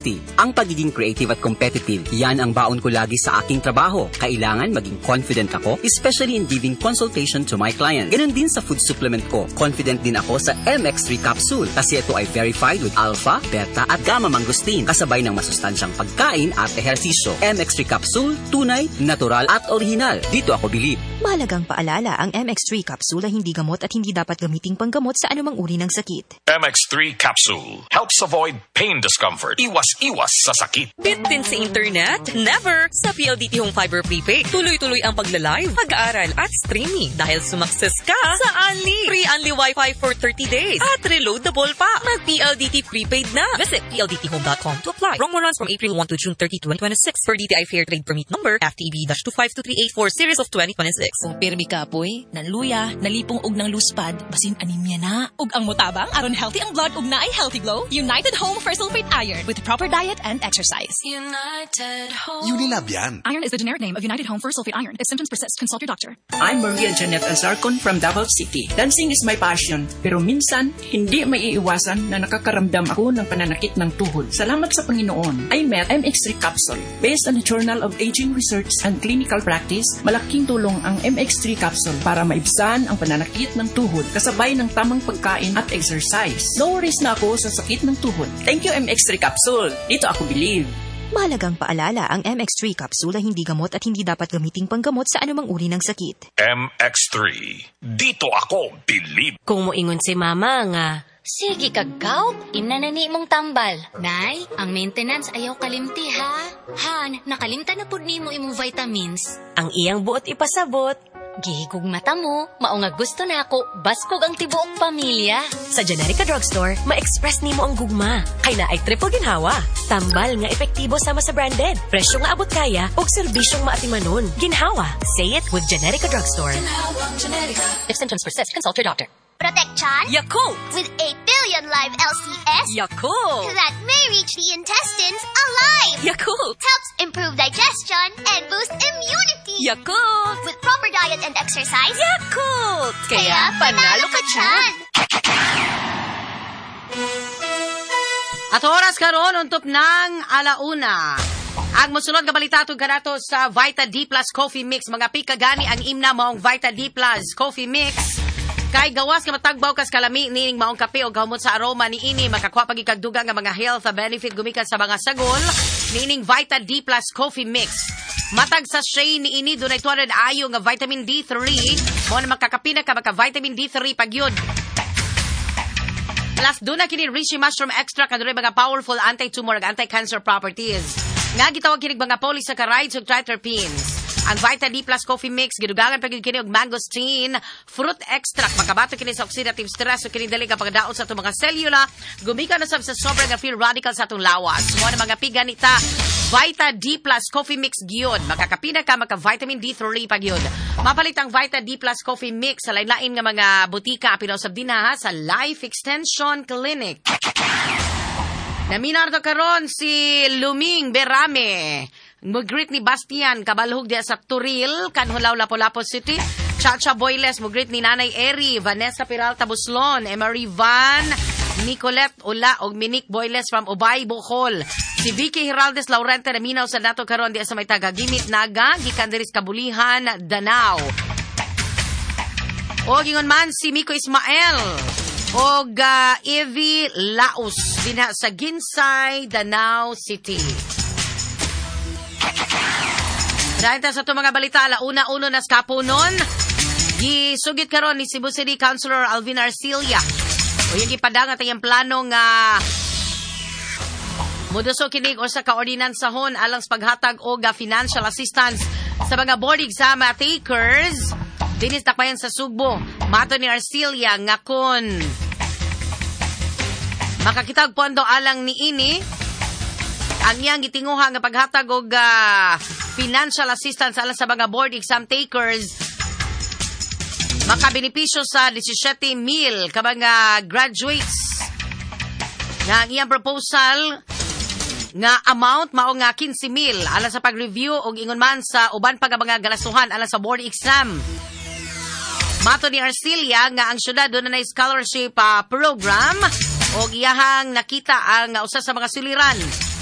creativity. Ang pagiging creative at competitive, yan ang baon ko lagi sa aking trabaho. Kailangan maging confident ako, especially in giving consultation to my client. Ganun din sa food supplement ko. Confident din ako sa MX3 capsule kasi ito ay verified with alpha, beta at gamma mangosteen kasabay ng masustansyang pagkain at ehersisyo. MX3 capsule, tunay, natural at original. Dito ako bilib. Mahalagang paalala, ang MX3 capsule ay hindi gamot at hindi dapat gamiting panggamot sa anumang uri ng sakit. MX3 capsule helps avoid pain discomfort. Iwas sa sakit. Bit din sa internet? Never! Sa PLDT Home Fiber Prepaid, tuloy-tuloy ang pagla-live, pag-aaral at streaming dahil sumakses ka sa Unli. Free Unli Wi-Fi for 30 days at reloadable pa. Mag-PLDT Prepaid na. Visit pldthome.com to apply. Promo runs from April 1 to June 30, 2026 for DTI Fair Trade Permit Number FTB-252384 Series of 2026. Kung pirmi ka, poy, nanluya, nalipong og ng luspad, basin anemia na. Ug ang mutabang, aron healthy ang blood ug naay healthy glow, United Home for Sulfate Iron with proper diet and exercise. United Home. Unilab yan. Iron is the generic name of United Home for Sulfate Iron. If symptoms persist, consult your doctor. I'm Maria Janet Azarcon from Davao City. Dancing is my passion, pero minsan, hindi maiiwasan na nakakaramdam ako ng pananakit ng tuhod. Salamat sa Panginoon, I met MX3 capsule. Based on the Journal of Aging Research and Clinical Practice, malaking tulong ang MX3 capsule para maibsan ang pananakit ng tuhod kasabay ng tamang pagkain at exercise. No worries na ako sa sakit ng tuhod. Thank you MX3 capsule. Dito ako believe. Mahalagang paalala, ang MX3 capsule ay hindi gamot at hindi dapat gamiting panggamot sa anumang uri ng sakit. MX3. Dito ako believe. Kung moingon si mama nga, Sige kagaw, inanani mong tambal. Nay, ang maintenance ayaw kalimti ha. Han, nakalimta na pud nimo imong vitamins. ang iyang buot ipasabot. Gihigog mata mo, mao nga gusto na ako, baskog ang tibuok pamilya. Sa Generica Drugstore, ma-express nimo ang gugma. Kay na ay triple ginhawa. Tambal nga epektibo sama sa branded. Presyo nga abot kaya ug serbisyong maatimanon. Ginhawa. Say it with Generica Drugstore. If symptoms persist, consult your doctor. Protection Yakult! with 8 billion live LCS Yakult! that may reach the intestines alive. Yakult! Helps improve digestion and boost immunity. Yakult! With proper diet and exercise, Yakult! kaya panalo ka dyan. At oras karon untop ng alauna. Ang mosunod nga balita tug kanato sa Vita D Plus Coffee Mix. Mga pika gani ang imna maong Vita D Plus Coffee Mix. Kay gawas nga matagbaw kas kalami nining maong kape o gahumot sa aroma ni ini makakuha pagikagduga nga mga health benefit gumikan sa mga sagol nining Vita D Plus Coffee Mix. Matag sa shea ni ini dunay 200 ayo nga vitamin D3 mo na makakapina ka maka vitamin D3 pagyud. Plus doon na kini Reishi Mushroom Extra kadunay mga powerful anti-tumor ug anti-cancer properties. Nga gitawag kini mga polysaccharides ug triterpenes. Ang Vita D Plus Coffee Mix, gidugangan pagid kini og mangosteen, fruit extract, makabato kini sa oxidative stress o kini dali ka pagdaot sa itong mga selula, gumikan na sa sobrang nga free radical sa itong lawas. Mo na mga piga nita, Vita D Plus Coffee Mix gyud. Makakapina ka maka vitamin D3 pa gyud. Mapalit ang Vita D Plus Coffee Mix sa lain-lain nga mga butika pinusab din ha sa Life Extension Clinic. Naminar to karon si Luming Berame. Mugrit ni Bastian kabalhog dia sa Turil, Kanhulaw, Lapu-Lapu City. Chacha Boyles, mugrit ni Nanay Eri, Vanessa Peralta Buslon, Emery Van, Nicolette Ula og Minique Boyles from Ubay, Bohol. Si Vicky Hiraldes Laurente naminaw sa nato karon dia sa may taga-Gimit Naga, gikan diri sa Kabulihan, Danao. Og ingon man si Miko Ismael og Evie Laos dinha sa Ginsay, Danao City. Dahil sa itong mga balita, una-uno na skapunon, gisugit karon ni Cebu City Councilor Alvin Arcilia. O yung ipadangat ang plano nga muduso kinig o sa kaordinansahon alang sa paghatag o financial assistance sa mga board exam takers. Dinis takbayan sa Sugbo. Mato ni Arcilia nga kun makakitag pondo alang ni ini ang iyang gitinguha nga paghatag og financial assistance alang sa mga board exam takers makabenepisyo sa 17,000 ka mga graduates nga ang iyang proposal nga amount mao nga 15,000 alang sa pag-review og ingon man sa uban pa nga mga galasuhan alang sa board exam. Mato ni Arcilia nga ang syudad doon na scholarship program og iyahang nakita ang usa sa mga suliran